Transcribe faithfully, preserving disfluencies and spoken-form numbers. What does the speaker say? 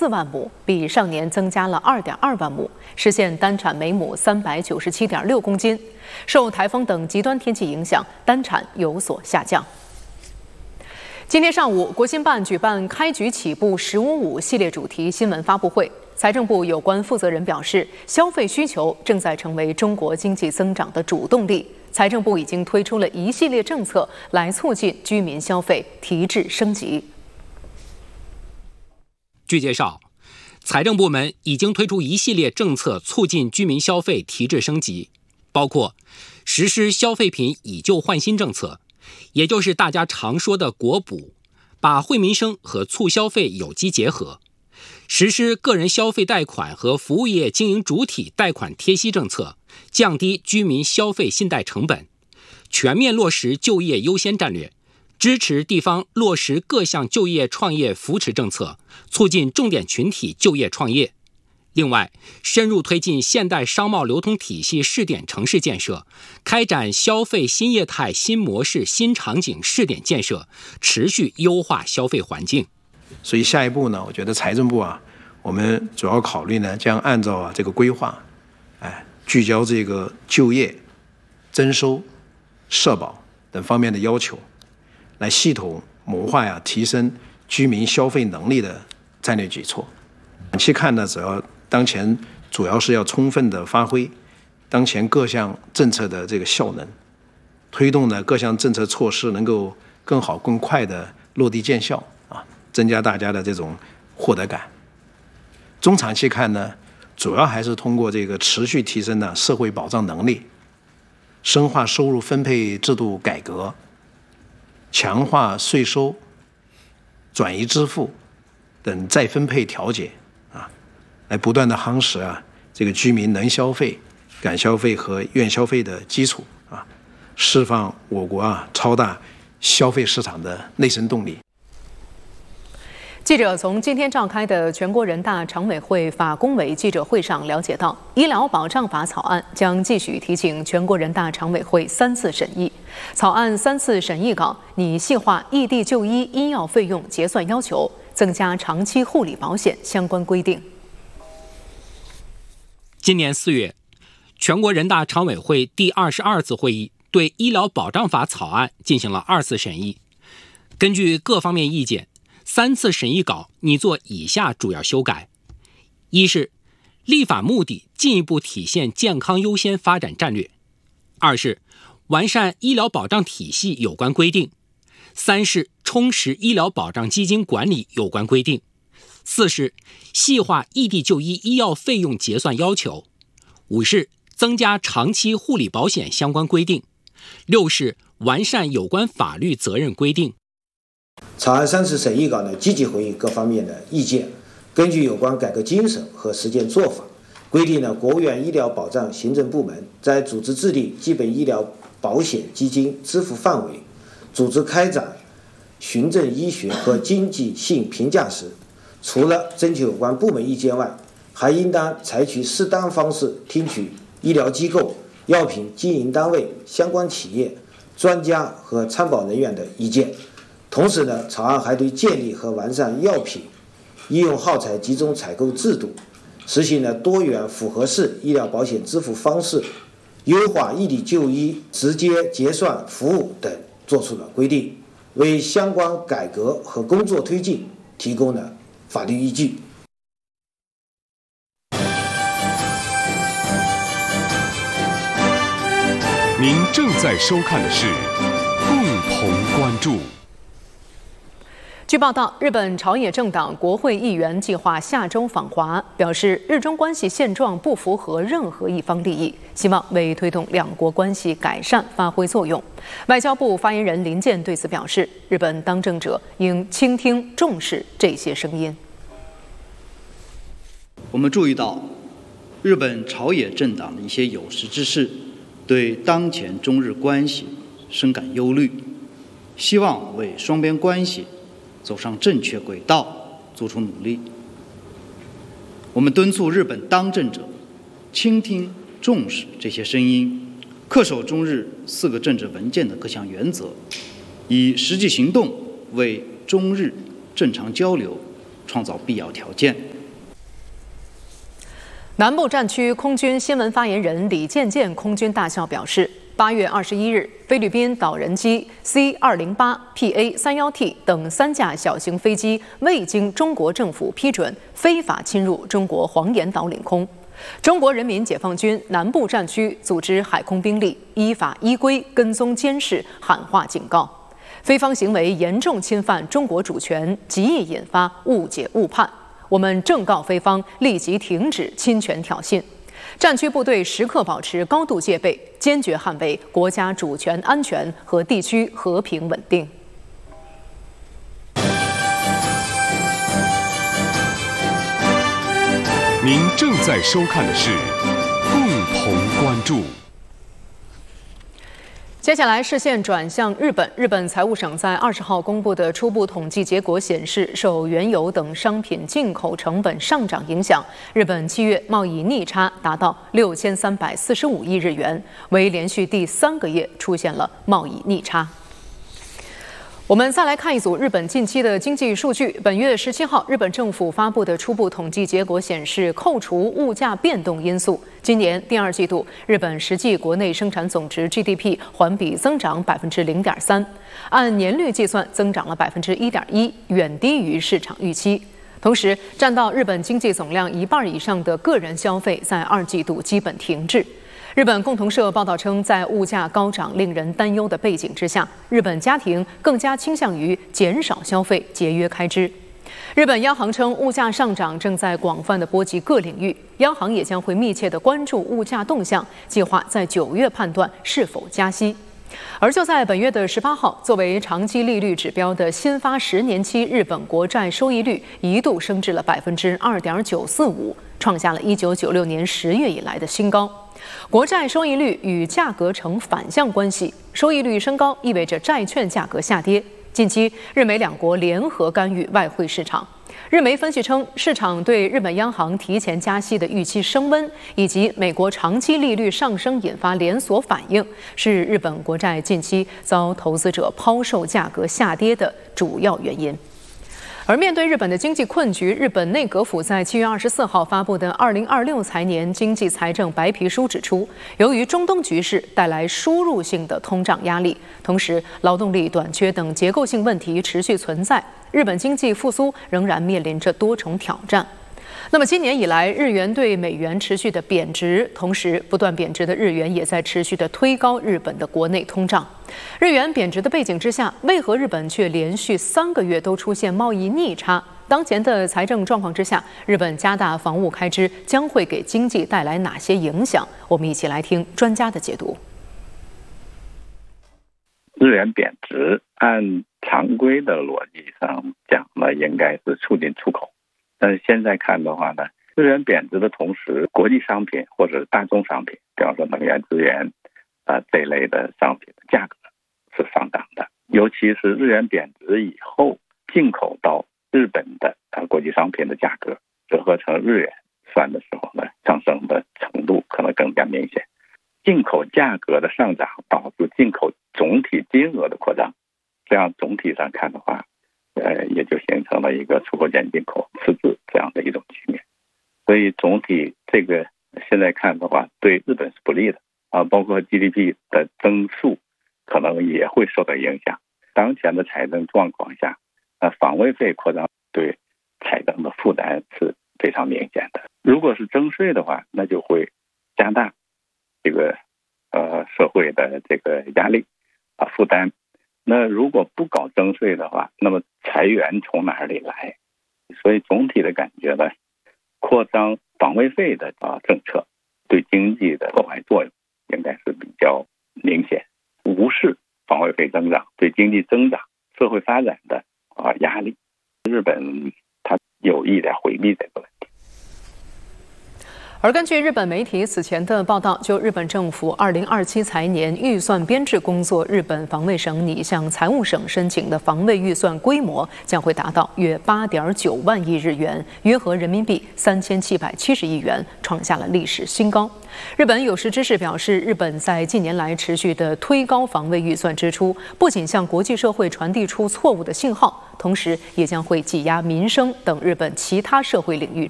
四万亩，比上年增加了二点二万亩，实现单产每亩三百九十七点六公斤。受台风等极端天气影响，单产有所下降。今天上午，国新办举办“开局起步十五五”系列主题新闻发布会。财政部有关负责人表示，消费需求正在成为中国经济增长的主动力。财政部已经推出了一系列政策来促进居民消费提质升级。 据介绍，财政部门已经推出一系列政策促进居民消费提质升级，包括实施消费品以旧换新政策，也就是大家常说的国补，把惠民生和促消费有机结合；实施个人消费贷款和服务业经营主体贷款贴息政策，降低居民消费信贷成本；全面落实就业优先战略，支持地方落实各项就业创业扶持政策，促进重点群体就业创业。另外，深入推进现代商贸流通体系试点城市建设，开展消费新业态、新模式、新场景试点建设，持续优化消费环境。 所以下一步呢，我觉得财政部啊，我们主要考虑呢，将按照啊这个规划，哎，聚焦这个就业、增收、社保等方面的要求，来系统谋划呀提升居民消费能力的战略举措。短期看呢，主要当前主要是要充分的发挥当前各项政策的这个效能，推动呢各项政策措施能够更好更快的落地见效啊，增加大家的这种获得感。中长期看呢，主要还是通过这个持续提升呢社会保障能力，深化收入分配制度改革，强化税收、转移支付等再分配调节啊，来不断的夯实啊这个居民能消费、敢消费和愿消费的基础啊，释放我国啊超大消费市场的内生动力。 记者从今天召开的全国人大常委会法工委记者会上了解到，医疗保障法草案将继续提请全国人大常委会三次审议。草案三次审议稿拟细化异地就医医药费用结算要求，增加长期护理保险相关规定。 今年四月，全国人大常委会第二十二次会议对医疗保障法草案进行了二次审议。根据各方面意见，三次审议稿拟做以下主要修改：一是立法目的进一步体现健康优先发展战略；二是完善医疗保障体系有关规定；三是充实医疗保障基金管理有关规定；四是细化异地就医医药费用结算要求；五是增加长期护理保险相关规定；六是完善有关法律责任规定。 草案三次审议稿呢，积极回应各方面的意见，根据有关改革精神和实践做法，规定了国务院医疗保障行政部门在组织制定基本医疗保险基金支付范围、组织开展循证医学和经济性评价时，除了征求有关部门意见外，还应当采取适当方式听取医疗机构、药品经营单位、相关企业、专家和参保人员的意见。同时呢，草案还对建立和完善药品医用耗材集中采购制度，实行了多元复合式医疗保险支付方式，优化异地就医直接结算服务等作出了规定，为相关改革和工作推进提供了法律依据。 您正在收看的是共同关注。 据报道，日本朝野政党国会议员计划下周访华，表示日中关系现状不符合任何一方利益，希望为推动两国关系改善发挥作用。外交部发言人林健对此表示，日本当政者应倾听重视这些声音。 我们注意到，日本朝野政党的一些有识之士对当前中日关系深感忧虑，希望为双边关系走上正确轨道做出努力。我们敦促日本当政者倾听重视这些声音，恪守中日四个政治文件的各项原则，以实际行动为中日正常交流创造必要条件。 南部战区空军新闻发言人李建建空军大校表示，八月二十一日，菲律宾导人机 C 二零八、P A 三十一 T 等三架小型飞机未经中国政府批准，非法侵入中国黄岩岛领空。中国人民解放军南部战区组织海空兵力依法依规跟踪监视，喊话警告，菲方行为严重侵犯中国主权，极易引发误解误判。我们正告菲方立即停止侵权挑衅，战区部队时刻保持高度戒备，坚决捍卫国家主权安全和地区和平稳定。 您正在收看的是共同关注。 接下来视线转向日本，日本财务省在二十号公布的初步统计结果显示，受原油等商品进口成本上涨影响，日本七月贸易逆差达到六千三百四十五亿日元，为连续第三个月出现了贸易逆差。我们再来看一组日本近期的经济数据。本月十七号，日本政府发布的初步统计结果显示，扣除物价变动因素，今年第二季度日本实际国内生产总值 G D P 环比增长百分之零点三，按年率计算增长了百分之一点一，远低于市场预期。同时，占到日本经济总量一半以上的个人消费在二季度基本停滞。日本共同社报道称，在物价高涨令人担忧的背景之下，日本家庭更加倾向于减少消费、节约开支。日本央行称，物价上涨正在广泛地波及各领域，央行也将会密切地关注物价动向，计划在九月判断是否加息。而就在本月的十八号，作为长期利率指标的新发十年期日本国债收益率一度升至了百分之二点九四五，创下了一九九六年十月以来的新高。国债收益率与价格呈反向关系，收益率升高意味着债券价格下跌。近期，日美两国联合干预外汇市场。日媒分析称，市场对日本央行提前加息的预期升温，以及美国长期利率上升引发连锁反应，是日本国债近期遭投资者抛售价格下跌的主要原因。而面对日本的经济困局，日本内阁府在七月二十四号发布的二零二六财年经济财政白皮书指出，由于中东局势带来输入性的通胀压力，同时劳动力短缺等结构性问题持续存在，日本经济复苏仍然面临着多重挑战。那么今年以来，日元对美元持续的贬值，同时不断贬值的日元也在持续的推高日本的国内通胀。日元贬值的背景之下，为何日本却连续三个月都出现贸易逆差？当前的财政状况之下，日本加大防务开支将会给经济带来哪些影响？我们一起来听专家的解读。 日元贬值，按常规的逻辑上讲呢，应该是促进出口。但是现在看的话呢，日元贬值的同时，国际商品或者大宗商品，比方说能源资源啊、呃、这类的商品的价格是上涨的。尤其是日元贬值以后，进口到日本的啊国际商品的价格折合成日元算的时候呢，上升的程度可能更加明显。进口价格的上涨导致进口总体金额的扩张，这样总体上看的话，呃，也就形成了一个出口减进口赤字这样的一种局面。所以总体这个现在看的话，对日本是不利的啊，包括 G D P 的增速可能也会受到影响。当前的财政状况下，呃，防卫费扩张对财政的负担是非常明显的。如果是征税的话，那就会加大这个呃社会的这个压力啊负担。那如果不搞征税的话，那么财源从哪里来？所以总体的感觉呢，扩张防卫费的啊政策对经济的破坏作用应该是比较明显。无视防卫费增长对经济增长、社会发展的啊压力，日本它有意在回避这个问题。 而根据日本媒体此前的报道，就日本政府二零二七财年预算编制工作，日本防卫省拟向财务省申请的防卫预算规模将会达到约八点九万亿日元，约合人民币三千七百七十亿元，创下了历史新高。日本有识之士表示，日本在近年来持续的推高防卫预算支出，不仅向国际社会传递出错误的信号，同时也将会挤压民生等日本其他社会领域